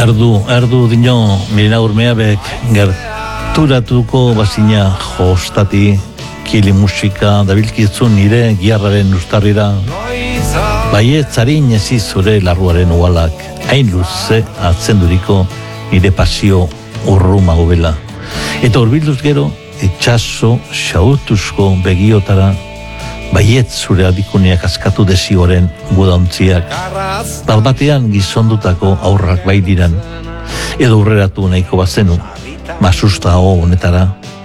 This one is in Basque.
Erdu dino mirena urmeabek gerturatuko bazina jostati kili musika dabilkitzun nire giarraren ustarrira. Baiet zarin ezi zure larruaren ualak, hain luze atzenduriko nire pasio urruma gobela. Eta urbilduz gero, etxaso xautuzko begiotara, baiet zure adikuniak askatu desioren gudaontziak, balbatean gizondutako aurrak bai diran, edo urreratu nahiko bazenu, masusta honetara,